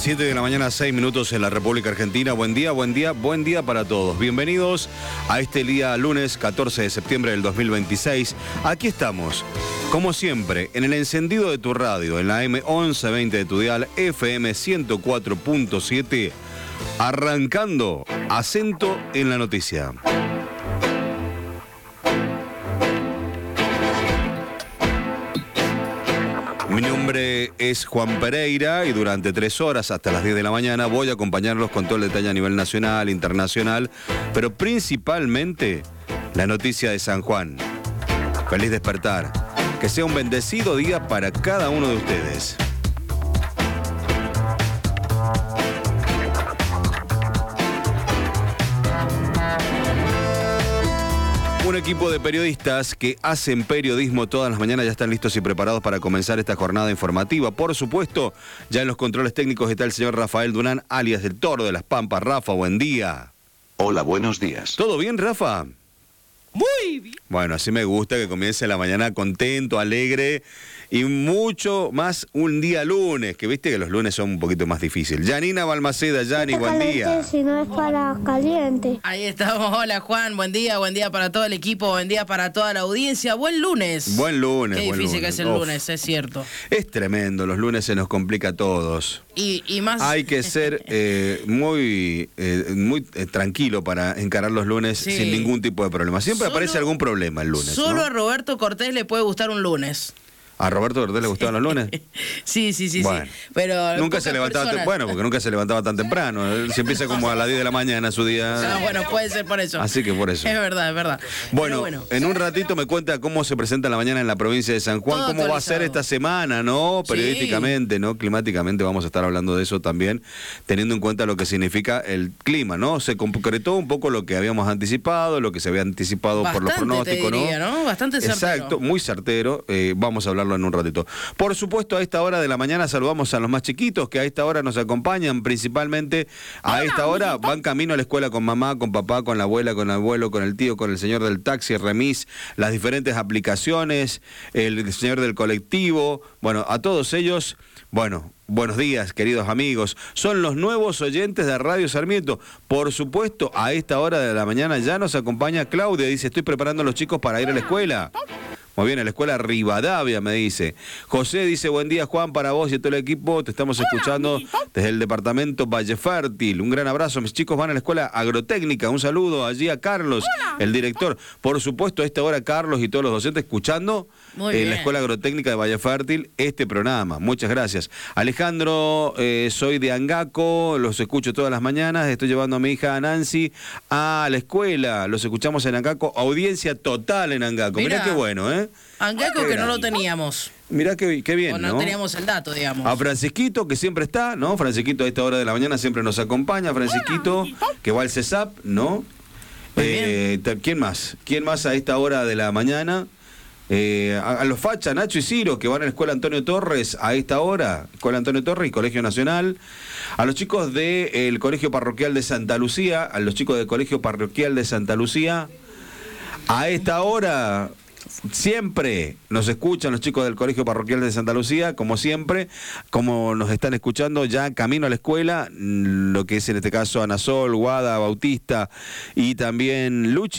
7 de la mañana, 6 minutos en la República Argentina. Buen día, buen día, buen día para todos. Bienvenidos a este día lunes 14 de septiembre del 2026. Aquí estamos, como siempre, en el encendido de tu radio, en la M1120 de tu dial, FM 104.7, arrancando Acento en la Noticia. Mi nombre es Juan Pereira y durante 3 horas hasta las 10 de la mañana voy a acompañarlos con todo el detalle a nivel nacional, internacional, pero principalmente la noticia de San Juan. Feliz despertar. Que sea un bendecido día para cada uno de ustedes. Un equipo de periodistas que hacen periodismo todas las mañanas ya están listos y preparados para comenzar esta jornada informativa. Por supuesto, ya en los controles técnicos está el señor Rafael Durán, alias el Toro de las Pampas. Rafa, buen día. Hola, buenos días. ¿Todo bien, Rafa? Muy bien. Bueno, así me gusta que comience la mañana contento, alegre y mucho más un día lunes, que viste que los lunes son un poquito más difíciles. Yanina Balmaceda, Yani, buen día. Si no es para caliente. Ahí estamos. Hola, Juan. Buen día para todo el equipo, buen día para toda la audiencia. Buen lunes. Buen lunes. Qué buen difícil lunes. que es el lunes, es cierto. Es tremendo, los lunes se nos complica a todos. Y más... Hay que ser muy tranquilo para encarar los lunes Sí. sin ningún tipo de problema. Siempre Solo- aparece algún problema el lunes, Solo ¿no? a Roberto Cortés le puede gustar un lunes. ¿A Roberto Cortés le gustaban los lunes? Sí. Bueno. Pero Nunca se pocas levantaba, personas- bueno, porque nunca se levantaba tan temprano. Él se empieza como a las 10 de la mañana su día. Ah, bueno, puede ser por eso. Así que por eso. Es verdad, es verdad. Bueno, Pero en un ratito me cuenta cómo se presenta la mañana en la provincia de San Juan, Todo cómo va a ser actualizado. esta semana, ¿no? Sí. Periodísticamente, ¿no? Climáticamente vamos a estar hablando de eso también, teniendo en cuenta lo que significa el clima, ¿no? Se concretó un poco lo que habíamos anticipado, lo que se había anticipado por los Bastante, pronósticos, te diría, ¿no? Bastante certero. Exacto, muy certero. Vamos a hablarlo en un ratito. Por supuesto, a esta hora de la mañana saludamos a los más chiquitos que a esta hora nos acompañan, principalmente a esta hora van camino a la escuela con mamá, con papá, con la abuela, con el abuelo, con el tío, con el señor del taxi, remis, las diferentes aplicaciones, el señor del colectivo. Bueno, a todos ellos, bueno, buenos días, queridos amigos. Son los nuevos oyentes de Radio Sarmiento. Por supuesto, a esta hora de la mañana ya nos acompaña Claudia. Dice, estoy preparando a los chicos para ir a la escuela. Muy bien, a la escuela Rivadavia, me dice. José dice, buen día, Juan, para vos y a todo el equipo. Te estamos escuchando desde el departamento Valle Fértil. Un gran abrazo. Mis chicos van a la escuela agrotécnica. Un saludo allí a Carlos, el director. Por supuesto, a esta hora, Carlos y todos los docentes escuchando Muy en bien. la escuela agrotécnica de Valle Fértil este programa. Muchas gracias. Alejandro, soy de Angaco, los escucho todas las mañanas. Estoy llevando a mi hija Nancy a la escuela. Los escuchamos en Angaco. Audiencia total en Angaco. Mirá Mirá. qué bueno, ¿eh? Angaco que no lo teníamos. Mirá qué bien, O no ¿no? teníamos el dato, digamos. A Francisquito, que siempre está, ¿no? Francisquito a esta hora de la mañana siempre nos acompaña. Francisquito, que va al CESAP, ¿no? Muy bien. ¿Quién más? ¿Quién más a esta hora de la mañana? A los Facha, Nacho y Ciro, que van a la Escuela Antonio Torres a esta hora. Escuela Antonio Torres y Colegio Nacional. A los chicos del Colegio Parroquial de Santa Lucía, a los chicos del Colegio Parroquial de Santa Lucía. A esta hora... Siempre nos escuchan los chicos del Colegio Parroquial de Santa Lucía, como siempre, como nos están escuchando ya camino a la escuela, lo que es en este caso Ana Sol, Guada, Bautista y también Luchi.